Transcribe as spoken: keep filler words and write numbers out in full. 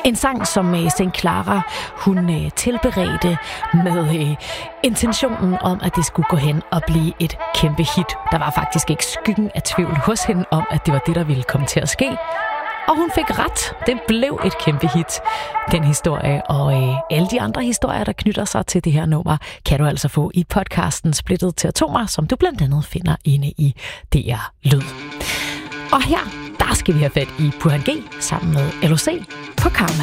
En sang, som Saint Clara hun øh, tilberedte med øh, intentionen om, at det skulle gå hen og blive et kæmpe hit. Der var faktisk ikke skyggen af tvivl hos hende om, at det var det, der ville komme til at ske. Og hun fik ret. Det blev et kæmpe hit, den historie. Og øh, alle de andre historier, der knytter sig til det her nummer, kan du altså få i podcasten Splittet til Atomer, som du blandt andet finder inde i D R Lyd. Og her, der skal vi have fat i Burhan G sammen med L O C på Karma.